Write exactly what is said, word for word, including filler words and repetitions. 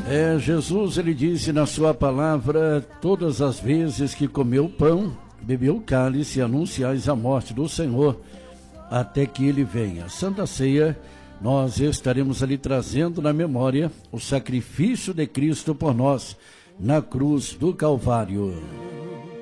É, Jesus, ele disse na sua palavra, todas as vezes que comeu pão, bebeu o cálice, anunciais a morte do Senhor, até que ele venha. Santa Ceia, nós estaremos ali trazendo na memória o sacrifício de Cristo por nós, na cruz do Calvário.